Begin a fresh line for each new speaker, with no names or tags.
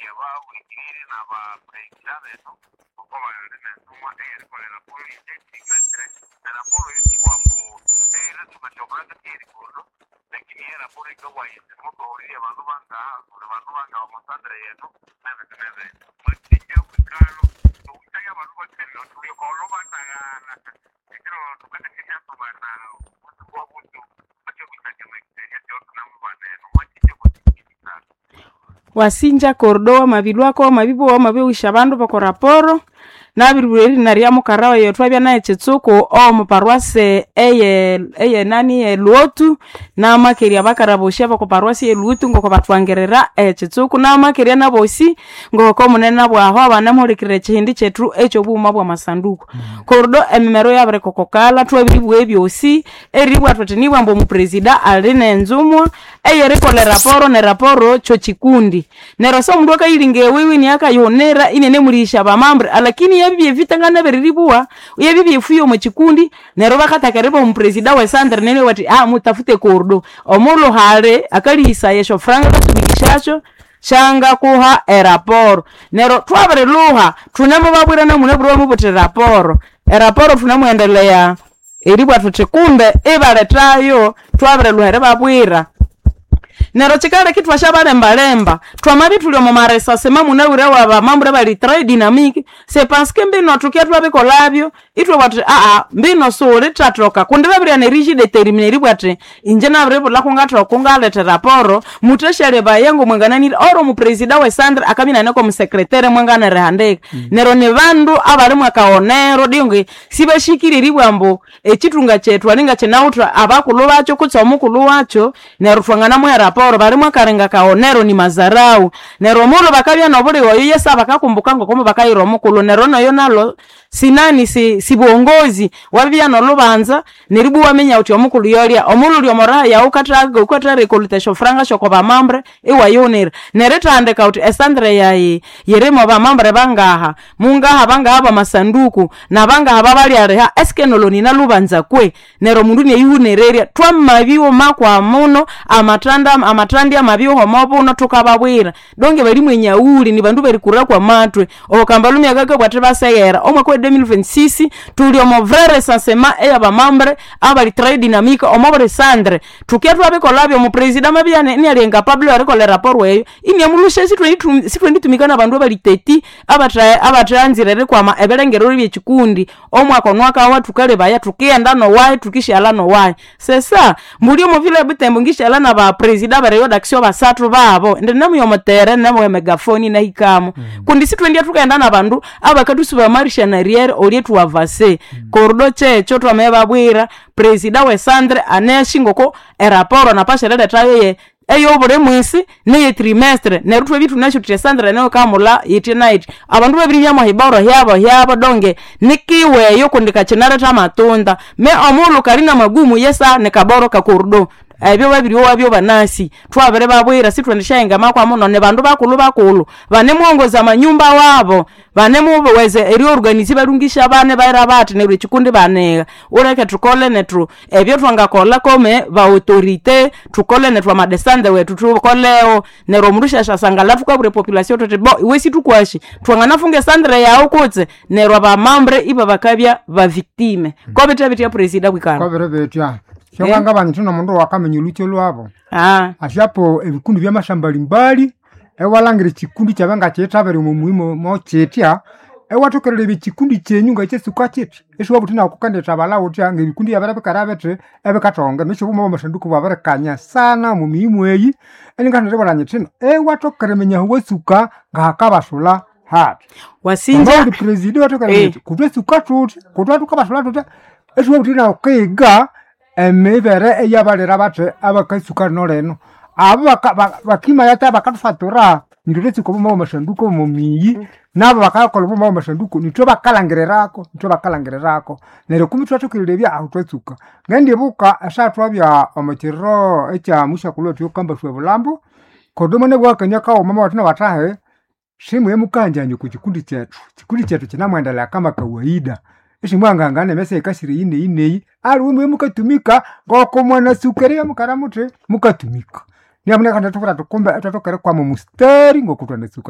va wikiri na va preikira beto kuko va ntuma con el apoyo de trimestre el apoyo de wambo tumechoka kiri kulo lakini era pole kwa yeye moto ori abantu banga omusandre yetu nebe matiyo kwikalo utaya abantu batelo tuyo kolo batagana ikiro tukate kinya tubana kwa buntu acho bitake mekete yo tunamubane no matiyo kutikisa
wasinja kordo mabilwako mabibo mabeusha bandu bako raporo nabirweri naria mukarawa yotwabya naye chitsuko o muparwase eye nani luotu na makeria bakarabosha bako parwase luotu ngoko batwangerera chitsuko na makeria nabosi ngoko munena bwaho abana mulikire chindi chetru echo buma bwa masanduku kordo emero yabere kokokala twabiribwe byosi eribwa twatinibwa mbo mu president aline nzumwa eyerikole raporo ne raporo cho chikundi nero so mndu akayilinge wiwi ni akayonera inene mulisha bamambre lakini yabibye vitangana beribwa yabibye fuyo mu chikundi nero bakatakaribo mu president wa Sandra nene wati mutafute kordo omulo hale akalisa yesho franga batubikishacho shanga kuha raporo nero twabere luha tunamo babwira na munebro mu bote raporo tunamuendelea eribwa tutekumbe ebaletayo twabere luhere babwira nero chikale kitu washabalemba twamabi tulio mu maresa sema munawire wa mambre bali très dynamique c'est parce que mbino tukia twabiko labyo itwe watu mbino sore tratoka kundira bya ne rigide determiner bwate injena brebo la kungatwa kungaleta raporo muteshere bayengo mwanganani oro mu president wa Sandra akamina nako mu secrétaire mwangana rehandeka nero ne bandu abali mwakaonero dingi sibashikiriri bwambo echitunga chetu alinga chenautra abakulubacho kutsa mukuluwacho nero twangana mu raporo bari mwakarenga kaonero ni mazarau nero mulo bakabya nobuli oyo yesa bakakumbuka ngoko bakayiro mukulu nero nayo nalo sinani si buongozi wabya nolubanza neribu wamenya uti omukulu yolia omulu lyo mora ya ukatraga ukatare kolitesho franga shoko ba mambre ewayonera nereta andeka uti Sandra yayi yeremo ba mambre bangaha mungaha bangaha masanduku na bangaha babali areha eske noloni na lubanza kwe nero mundu ne yunereria twamabiwo makwa muno amatrandi amabiwo homobo no tukababwira donge bali mwenyauli ni bandu bali kurra kwa matwe okambalumi agaga bwate basegera omwe kwa 2026 tuli omo vrai recensement eba membre abali très dynamique omo Sandre tuketwa abiko labyo mu president mabiane ni alenga Pablo ariko le rapport weyo ini amulushe si tumikana bandu bali 30 abatranzire kwa ebelengero bye chikundi omwe akonwaka watu kale baya tukienda no wai tukishala no wai sesa muri mu vile butembo ngishala na ba president bare d'action basatu babo ndene mu yomotere nemo megafoni na hikamo kundi si twendia tukaenda na bandu abakatusuba marisha na riere olietu wavase kordo checho twameba bwira president wa Sandra aneshingoko raporo na pasherede taye eyo bore mwisi ne trimestre ne rutwe bitu nasho tya Sandra ne kamula yiti night abantu babiri ya mahibaro yabo donge nikiwe yo kundika chenara ta matunda me omulu karina magumu yesa ne kaboro ka kordo ebyo babiri wabyo banasi twabere babwira sitwendeshayenga makwa muno ne bandu bakulu bane mwongoza manyumba wabo bane mubweze eri organize barungisha bane baira bati ne chikundi bane ureke tukole netru ebyo twangakola kome ba autorité tukole netwa madesande wetu tukoleo ne romrusha shasanga lafu kwa population tote bo wesi tukwashi twanganafunge Sandra yao kutse ne roba membre iba bakabya ba victime ko betebeti ya president bwikana
ko betebeti Shonganga bantu na mundu wakamenye lucho lwabo. Ashapo ebikundi bya mashambali mbali ewalangire chikundi cyabanga cyetabere mu muhimo mo cyetia ewatokerere bikikundi cyenyunga cyesuka cyeti esho wabutina okukandeta balawo tyange bikundi yabarabe karabete ebekatonga nisho buma mashanduku babarekanya sana mu muhimo eyi eninganire balanye tino ewatokere menya huwesuka ngakabasula hat
wasinja
president watokere kubesuka tuti kutwatuka basula tuti esho wabutina okega emebere eyabalera bate abakasuka noleno abo bakima yata bakatufatura nduretse ko mu mashanduko mu miyi nabo bakakola mu mashanduko nitwe bakalangererako nere kumitwa tukirebya ahutwatsuka ngende buka ashatwa bya omotiro echa musha kuloti okamba shwe bulambo kodomone bwakanya kawo mama watina batahe shimu yemukanjanye ku kikundi cyetu kinamwendela kama kawaida Ishimwangangane mese ikashiri ine ari umwe mukatumika ngoko mwana sukeri mukaramutre mukatumika. Niamuna kanda tukura tukumba tatokere kwa musteri ngokutwa nesuka.